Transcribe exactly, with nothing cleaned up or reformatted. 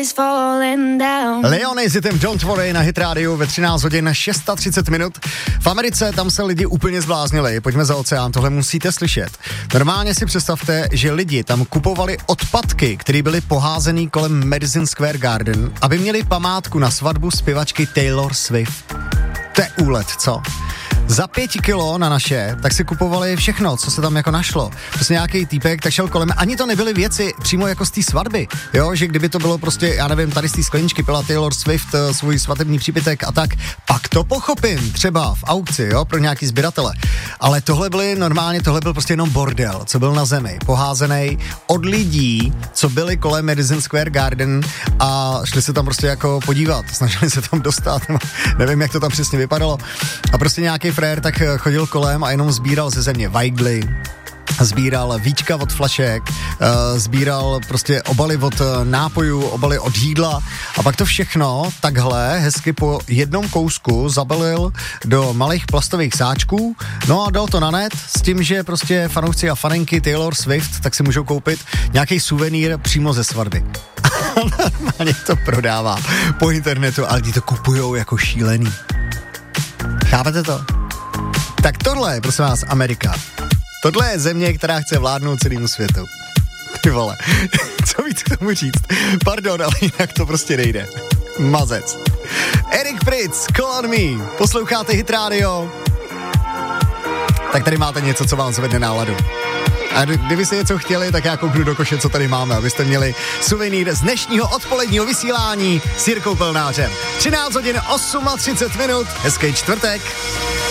is falling down. Leony s hitem Don't Worry na Hit Radio ve třináct hodin třicet šest minut. V Americe tam se lidi úplně zbláznili. Pojďme za oceán, tohle musíte slyšet. Normálně si představte, že lidi tam kupovali odpadky, které byly poházený kolem Madison Square Garden, aby měli památku na svatbu zpěvačky Taylor Swift. To je úlet, co? Za pěti kilo na naše, tak si kupovali všechno, co se tam jako našlo. Prostě nějaký týpek, tak šel kolem, ani to nebyly věci přímo jako z té svatby, jo, že kdyby to bylo prostě, já nevím, tady z té skleničky pila Taylor Swift uh, svůj svatební přípitek a tak, pak to pochopím, třeba v aukci, jo, pro nějaký sběratele. Ale tohle byly normálně, tohle byl prostě jenom bordel, co byl na zemi, poházený od lidí, co byli kolem Madison Square Garden a šli se tam prostě jako podívat, snažili se tam dostat, nevím, jak to tam přesně vypadalo. A prostě nějaký frér tak chodil kolem a jenom sbíral ze země vajgly, sbíral víčka od flašek, uh, sbíral prostě obaly od uh, nápojů, obaly od jídla a pak to všechno takhle hezky po jednom kousku zabalil do malých plastových sáčků, no a dal to na net s tím, že prostě fanoušci a faninky Taylor Swift tak si můžou koupit nějaký suvenýr přímo ze svatby. Normálně to prodává po internetu a lidi to kupujou jako šílený. Chápete to? Tak tohle je, prosím vás, Amerika. Tohle je země, která chce vládnout celému světu. Ty vole, co víc k tomu říct? Pardon, ale jinak to prostě nejde. Mazec. Erik Pritz, Call on Me. Posloucháte Hit Radio. Tak tady máte něco, co vám zvedne náladu. A kdyby si něco chtěli, tak já kouknu do koše, co tady máme, abyste měli suvenýr z dnešního odpoledního vysílání s Jirkou Pelnářem. třináct hodin třicet osm minut, hezký čtvrtek.